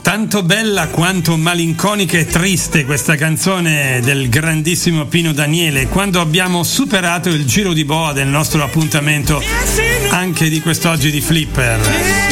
Tanto bella quanto malinconica e triste questa canzone del grandissimo Pino Daniele, quando abbiamo superato il giro di boa del nostro appuntamento anche di quest'oggi di Flipper.